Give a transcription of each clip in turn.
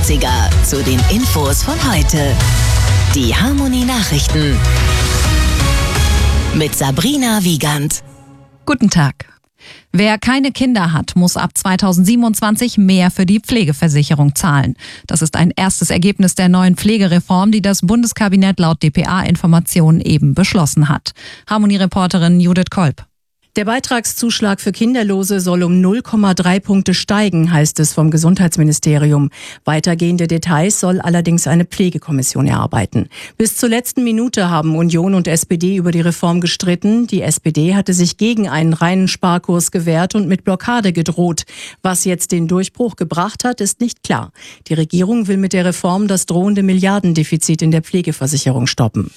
90er zu den Infos von heute. Die Harmony Nachrichten mit Sabrina Wiegand. Guten Tag. Wer keine Kinder hat, muss ab 2027 mehr für die Pflegeversicherung zahlen. Das ist ein erstes Ergebnis der neuen Pflegereform, die das Bundeskabinett laut dpa-Informationen eben beschlossen hat. Harmony-Reporterin Judith Kolb. Der Beitragszuschlag für Kinderlose soll um 0,3 Punkte steigen, heißt es vom Gesundheitsministerium. Weitergehende Details soll allerdings eine Pflegekommission erarbeiten. Bis zur letzten Minute haben Union und SPD über die Reform gestritten. Die SPD hatte sich gegen einen reinen Sparkurs gewehrt und mit Blockade gedroht. Was jetzt den Durchbruch gebracht hat, ist nicht klar. Die Regierung will mit der Reform das drohende Milliardendefizit in der Pflegeversicherung stoppen.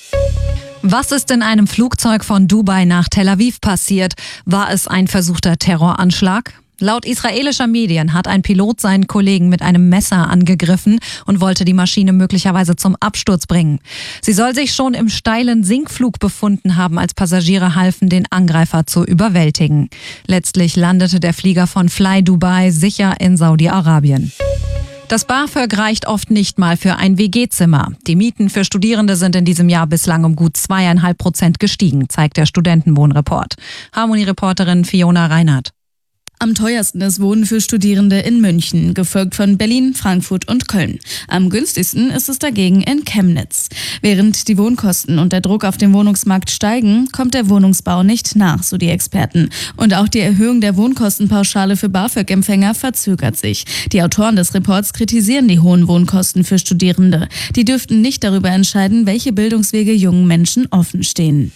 Was ist in einem Flugzeug von Dubai nach Tel Aviv passiert? War es ein versuchter Terroranschlag? Laut israelischer Medien hat ein Pilot seinen Kollegen mit einem Messer angegriffen und wollte die Maschine möglicherweise zum Absturz bringen. Sie soll sich schon im steilen Sinkflug befunden haben, als Passagiere halfen, den Angreifer zu überwältigen. Letztlich landete der Flieger von Fly Dubai sicher in Saudi-Arabien. Das BAföG reicht oft nicht mal für ein WG-Zimmer. Die Mieten für Studierende sind in diesem Jahr bislang um gut 2,5% gestiegen, zeigt der Studentenwohnreport. Harmony-Reporterin Fiona Reinhardt. Am teuersten ist Wohnen für Studierende in München, gefolgt von Berlin, Frankfurt und Köln. Am günstigsten ist es dagegen in Chemnitz. Während die Wohnkosten und der Druck auf dem Wohnungsmarkt steigen, kommt der Wohnungsbau nicht nach, so die Experten. Und auch die Erhöhung der Wohnkostenpauschale für BAföG-Empfänger verzögert sich. Die Autoren des Reports kritisieren die hohen Wohnkosten für Studierende. Die dürften nicht darüber entscheiden, welche Bildungswege jungen Menschen offen stehen.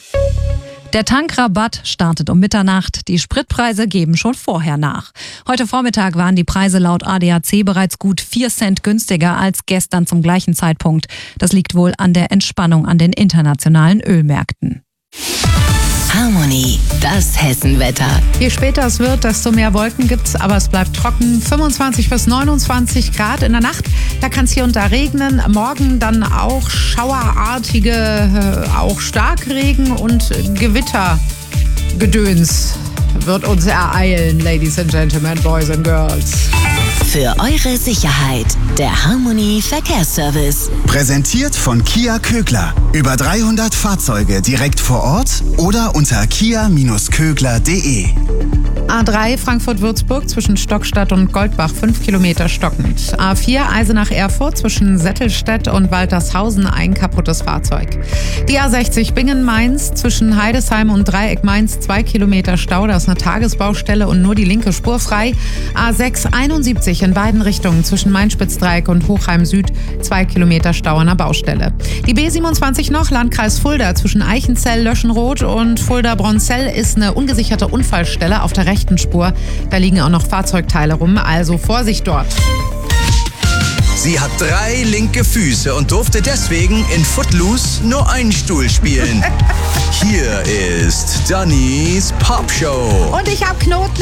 Der Tankrabatt startet um Mitternacht. Die Spritpreise geben schon vorher nach. Heute Vormittag waren die Preise laut ADAC bereits gut 4 Cent günstiger als gestern zum gleichen Zeitpunkt. Das liegt wohl an der Entspannung an den internationalen Ölmärkten. Harmony, das Hessenwetter. Je später es wird, desto mehr Wolken gibt's, aber es bleibt trocken. 25 bis 29 Grad in der Nacht. Da kann es hier und da regnen. Morgen dann auch schauerartige, auch Starkregen und Gewittergedöns wird uns ereilen, Ladies and Gentlemen, Boys and Girls. Für eure Sicherheit, der Harmony Verkehrsservice. Präsentiert von Kia Kögler. Über 300 Fahrzeuge direkt vor Ort oder unter kia-kögler.de. A3 Frankfurt-Würzburg zwischen Stockstadt und Goldbach 5 Kilometer stockend. A4 Eisenach-Erfurt zwischen Settelstedt und Waltershausen ein kaputtes Fahrzeug. Die A60 Bingen-Mainz zwischen Heidesheim und Dreieck Mainz 2 Kilometer Stau. Da ist eine Tagesbaustelle und nur die linke Spur frei. A6 71 in beiden Richtungen zwischen Main-Spitz-Dreieck und Hochheim Süd 2 Kilometer Stau an der Baustelle. Die B27 noch Landkreis Fulda zwischen Eichenzell, Löschenroth und Fulda-Bronzell ist eine ungesicherte Unfallstelle auf der rechten Spur. Da liegen auch noch Fahrzeugteile rum, also Vorsicht dort. Sie hat 3 linke Füße und durfte deswegen in Footloose nur einen Stuhl spielen. Hier ist Dannys Popshow. Und ich hab Knoten